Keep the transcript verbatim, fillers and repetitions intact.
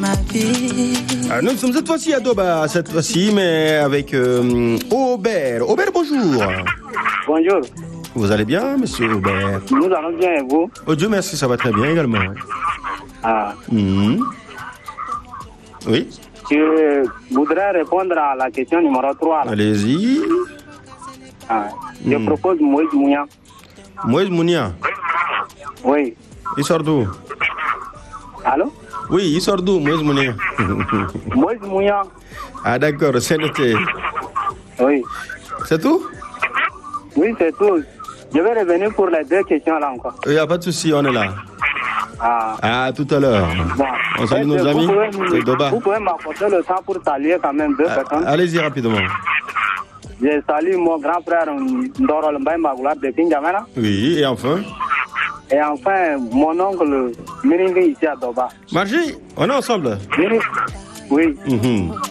Ah, nous sommes cette fois-ci à Doba, cette fois-ci, mais avec euh, Aubert. Aubert, bonjour. Bonjour. Vous allez bien, monsieur Aubert? Nous allons bien et vous? Oh Dieu merci, ça va très bien également. Ah. Mmh. Oui. Je voudrais répondre à la question numéro trois. Là. Allez-y. Ah. Je mmh. propose Moïse Mounia. Moïse Mounia? Oui. Il sort d'où? Allô? Oui, il sort d'où, Moïse Mounia? Moïse Mounia. Ah d'accord, c'est noté. Oui. C'est tout? Oui, c'est tout. Je vais revenir pour les deux questions là encore. Il n'y a pas de souci, on est là. Ah, ah tout à l'heure. Bon. On salue nos vous amis pouvez, de Doba. Vous pouvez m'apporter le temps pour saluer quand même deux ah, personnes. Allez-y rapidement. Je salue mon grand frère Ndoro Mbaye Magoula de Pinjamena. Oui, et enfin? Et enfin, mon oncle Miringi ici à Doba. Margie, on est ensemble? Oui. Mm-hmm.